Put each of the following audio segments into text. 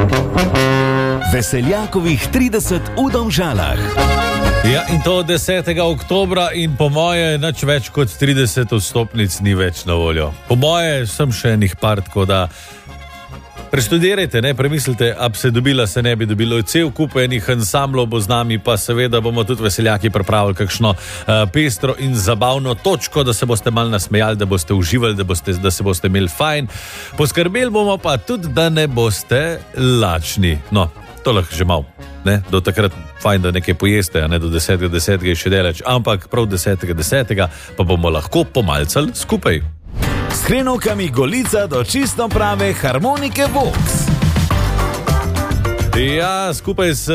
Veseljakovih 30 v Domžalah. Ja, in to 10. oktobra in po moje nič več kot 30 vstopnic ni več na voljo. Po moje sem še enih par, tako da preštudirajte, ne, premislite, ab se dobila, se ne bi dobilo. Cel kup enih ansamblov bo z nami, pa seveda bomo tudi veseljaki pripravili kakšno pestro in zabavno točko, da se boste mal nasmejali, da boste uživali, da se boste imeli fajn. Poskrbeli bomo pa tudi, da ne boste lačni. No, to lahko že malo, ne, do takrat fajn, da nekaj pojeste, a ne do 10.10. je še deleč, ampak prav 10.10. pa bomo lahko pomalcali skupaj. S hrenovkami Golica do čisto prave harmonike Vox. Ja, skupaj s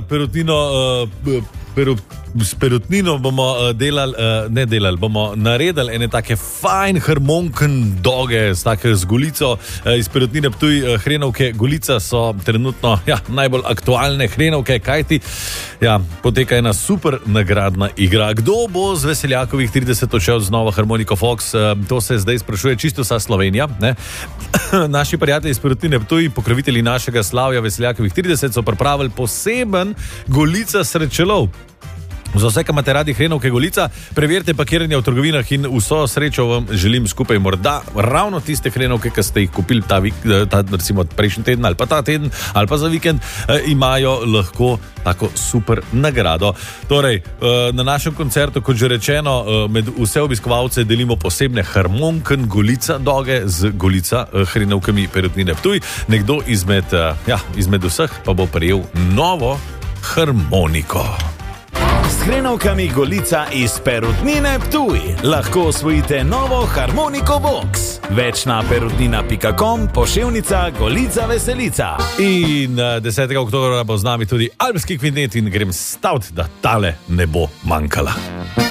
perutnino bomo bomo naredili ene take fajn harmonken doge z Golico. Iz Perutnine Ptuj hrenovke Golica so trenutno najbolj aktualne hrenovke, kajti poteka ena super nagradna igra. Kdo bo z Veseljakovih 30 odšel z novo harmoniko Fox? To se zdaj sprašuje čisto vsa Slovenija, ne? Naši prijatelji iz Perutnine Ptuj, pokrovitelji našega slavja Veseljakovih 30, so pripravili poseben Golica srečelov. Za vse, ki imate radi hrenovke Golica, preverite pakiranje v trgovinah in vso srečo vam želim skupaj. Morda ravno tiste hrenovke, ki ste jih kupili recimo prejšnji teden ali pa ta teden ali pa za vikend, imajo lahko tako super nagrado. Torej, na našem koncertu, kot že rečeno, med vse obiskovalce delimo posebne harmonken Golica doge z Golica hrenovkami Perutnine Ptuj. Nekdo izmed vseh pa bo prejel novo harmoniko. S hrenovkami Golica iz Perutnine Ptuj lahko osvojite novo harmoniko Vox. Več na perutnina.com, poševnica Golica Veselica. In 10. oktobra bo z nami tudi alpski kvintet in grem stavt, da tale ne bo manjkala.